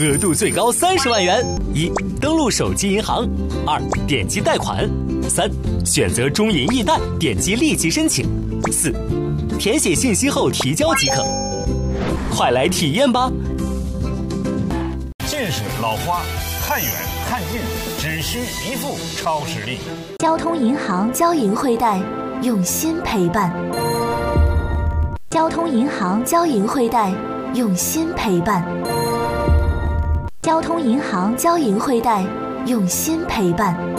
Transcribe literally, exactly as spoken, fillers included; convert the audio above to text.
额度最高三十万元。一、登录手机银行；二、点击贷款；三、选择中银易贷，点击立即申请；四、填写信息后提交即可。快来体验吧！ 近视老花，看远看近，只需一副超视力。 交通银行交银汇贷，用心陪伴。交通银行交银汇贷，用心陪伴。交通银行交银汇贷，用心陪伴。